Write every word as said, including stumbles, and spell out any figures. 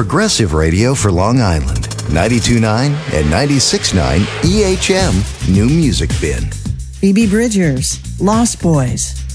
progressive radio for Long Island. ninety-two point nine and ninety-six point nine E H M New Music Bin. Phoebe Bridgers, Lost Boys.